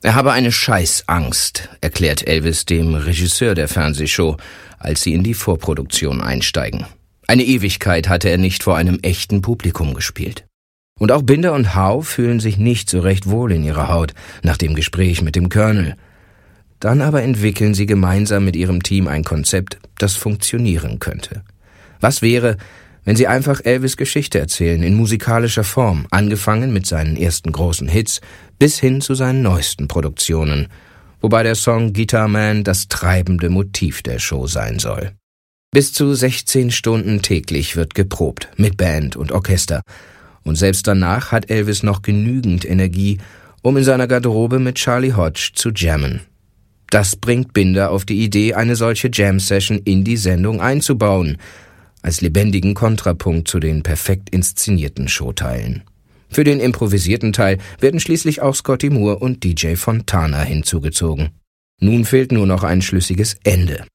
Er habe eine Scheißangst, erklärt Elvis dem Regisseur der Fernsehshow, als sie in die Vorproduktion einsteigen. Eine Ewigkeit hatte er nicht vor einem echten Publikum gespielt. Und auch Binder und Howe fühlen sich nicht so recht wohl in ihrer Haut nach dem Gespräch mit dem Colonel. Dann aber entwickeln sie gemeinsam mit ihrem Team ein Konzept, das funktionieren könnte. Was wäre, wenn sie einfach Elvis' Geschichte erzählen, in musikalischer Form, angefangen mit seinen ersten großen Hits bis hin zu seinen neuesten Produktionen, wobei der Song Guitar Man das treibende Motiv der Show sein soll. Bis zu 16 Stunden täglich wird geprobt, mit Band und Orchester, und selbst danach hat Elvis noch genügend Energie, um in seiner Garderobe mit Charlie Hodge zu jammen. Das bringt Binder auf die Idee, eine solche Jam-Session in die Sendung einzubauen, als lebendigen Kontrapunkt zu den perfekt inszenierten Showteilen. Für den improvisierten Teil werden schließlich auch Scotty Moore und DJ Fontana hinzugezogen. Nun fehlt nur noch ein schlüssiges Ende.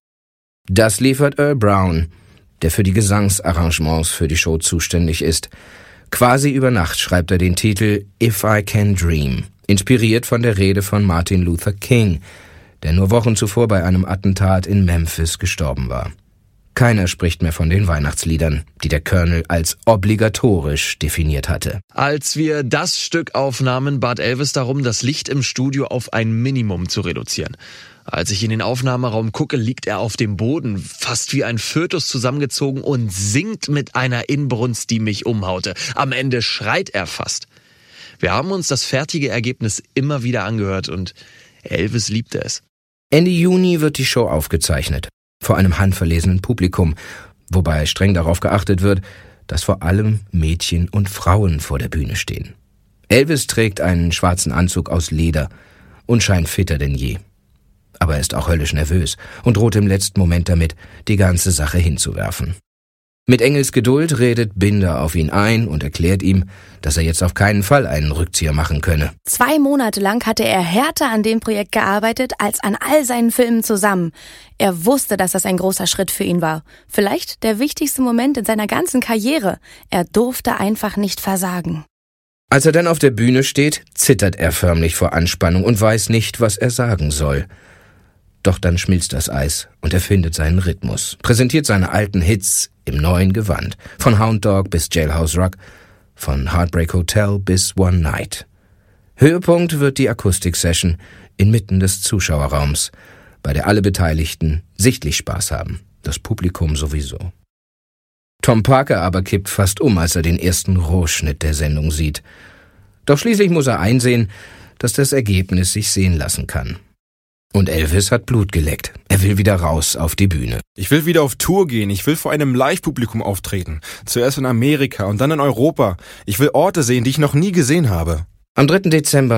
Das liefert Earl Brown, der für die Gesangsarrangements für die Show zuständig ist. Quasi über Nacht schreibt er den Titel If I Can Dream, inspiriert von der Rede von Martin Luther King, der nur Wochen zuvor bei einem Attentat in Memphis gestorben war. Keiner spricht mehr von den Weihnachtsliedern, die der Colonel als obligatorisch definiert hatte. Als wir das Stück aufnahmen, bat Elvis darum, das Licht im Studio auf ein Minimum zu reduzieren. Als ich in den Aufnahmeraum gucke, liegt er auf dem Boden, fast wie ein Fötus zusammengezogen und singt mit einer Inbrunst, die mich umhaute. Am Ende schreit er fast. Wir haben uns das fertige Ergebnis immer wieder angehört und Elvis liebte es. Ende Juni wird die Show aufgezeichnet, vor einem handverlesenen Publikum, wobei streng darauf geachtet wird, dass vor allem Mädchen und Frauen vor der Bühne stehen. Elvis trägt einen schwarzen Anzug aus Leder und scheint fitter denn je. Aber er ist auch höllisch nervös und droht im letzten Moment damit, die ganze Sache hinzuwerfen. Mit Engels Geduld redet Binder auf ihn ein und erklärt ihm, dass er jetzt auf keinen Fall einen Rückzieher machen könne. 2 Monate lang hatte er härter an dem Projekt gearbeitet als an all seinen Filmen zusammen. Er wusste, dass das ein großer Schritt für ihn war. Vielleicht der wichtigste Moment in seiner ganzen Karriere. Er durfte einfach nicht versagen. Als er dann auf der Bühne steht, zittert er förmlich vor Anspannung und weiß nicht, was er sagen soll. Doch dann schmilzt das Eis und er findet seinen Rhythmus, präsentiert seine alten Hits im neuen Gewand, von Hound Dog bis Jailhouse Rock, von Heartbreak Hotel bis One Night. Höhepunkt wird die Akustik-Session inmitten des Zuschauerraums, bei der alle Beteiligten sichtlich Spaß haben, das Publikum sowieso. Tom Parker aber kippt fast um, als er den ersten Rohschnitt der Sendung sieht. Doch schließlich muss er einsehen, dass das Ergebnis sich sehen lassen kann. Und Elvis hat Blut geleckt. Er will wieder raus auf die Bühne. Ich will wieder auf Tour gehen. Ich will vor einem Live-Publikum auftreten. Zuerst in Amerika und dann in Europa. Ich will Orte sehen, die ich noch nie gesehen habe. Am 3. Dezember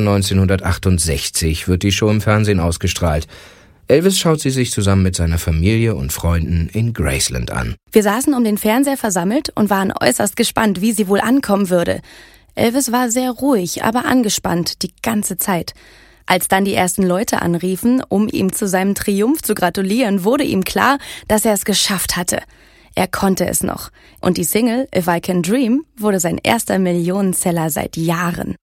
1968 wird die Show im Fernsehen ausgestrahlt. Elvis schaut sie sich zusammen mit seiner Familie und Freunden in Graceland an. Wir saßen um den Fernseher versammelt und waren äußerst gespannt, wie sie wohl ankommen würde. Elvis war sehr ruhig, aber angespannt die ganze Zeit. Als dann die ersten Leute anriefen, um ihm zu seinem Triumph zu gratulieren, wurde ihm klar, dass er es geschafft hatte. Er konnte es noch. Und die Single If I Can Dream wurde sein erster Millionenseller seit Jahren.